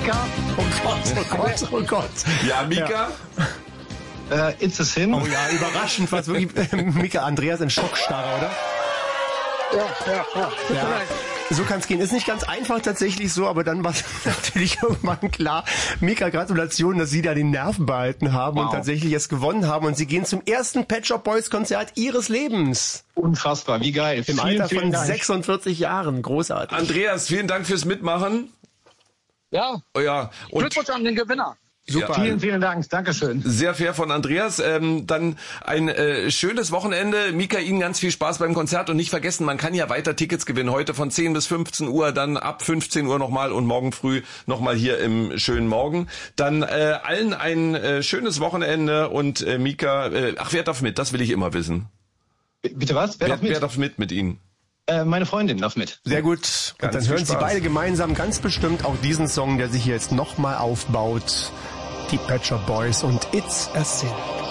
Mika. Oh Gott. Ja, Mika? It's a Sin. Oh ja, überraschend, was wirklich, Mika, Andreas in Schockstarre, oder? Ja. So kann es gehen. Ist nicht ganz einfach tatsächlich so, aber dann war es natürlich irgendwann klar. Mika, Gratulation, dass Sie da den Nerven behalten haben und tatsächlich es gewonnen haben. Und Sie gehen zum ersten Pet Shop Boys Konzert Ihres Lebens. Unfassbar, wie geil. Im Alter von 46 Jahren. Großartig. Andreas, vielen Dank fürs Mitmachen. Ja. Oh ja. Und Glückwunsch an den Gewinner. Super. Ja. Vielen Dank. Dankeschön. Sehr fair von Andreas. Dann ein schönes Wochenende. Mika, Ihnen ganz viel Spaß beim Konzert und nicht vergessen, man kann ja weiter Tickets gewinnen. Heute von 10 bis 15 Uhr, dann ab 15 Uhr nochmal und morgen früh nochmal hier im schönen Morgen. Dann allen ein schönes Wochenende und Mika, wer darf mit? Das will ich immer wissen. Bitte was? Wer darf mit Ihnen? Meine Freundin darf mit. Sehr gut. Und dann hören Sie Spaß. beide gemeinsam ganz bestimmt auch diesen Song, der sich hier jetzt nochmal aufbaut. Die Pet Shop Boys und It's a Sin.